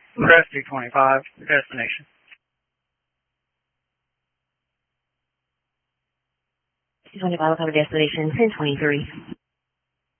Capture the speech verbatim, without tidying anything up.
Crest two twenty-five, destination. two twenty-five, cover destination ten twenty-three.